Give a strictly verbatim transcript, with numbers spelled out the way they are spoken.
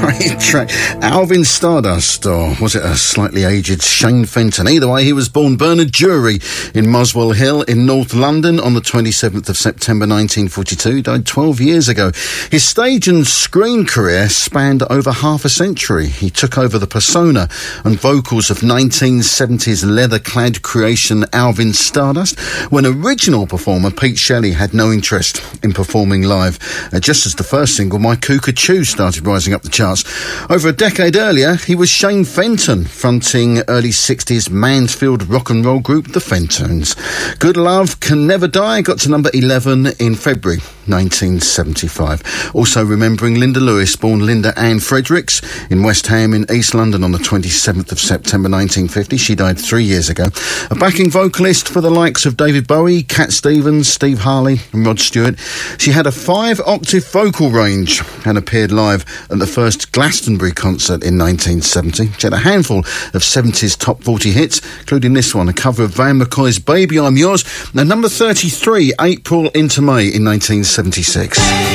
Great track. Alvin Stardust, or was it a slightly aged Shane Fenton? Either way, he was born Bernard Drury in Muswell Hill in North London on the twenty-seventh of September nineteen forty-two. He died twelve years ago. His stage and screen career spanned over half a century. He took over the persona and vocals of nineteen seventies leather-clad creation Alvin Stardust when original performer Pete Shelley had no interest in performing live, uh, just as the first single, My Cuckoo started rising up the charts. Over a decade earlier, he was Shane Fenton, fronting early sixties Mansfield rock and roll group The Fentones. Good Love Can Never Die got to number eleven in February nineteen seventy-five. Also remembering Linda Lewis, born Linda Ann Fredericks in West Ham in East London on the twenty-seventh of September nineteen fifty. She died three years ago. A backing vocalist for the likes of David Bowie, Cat Stevens, Steve Harley and Rod Stewart. She had a five-octave vocal range and appeared live at the first Glastonbury concert in nineteen seventy. She had a handful of seventies top forty hits, including this one, a cover of Van McCoy's Baby I'm Yours, and number thirty-three, April into May in nineteen seventy-six.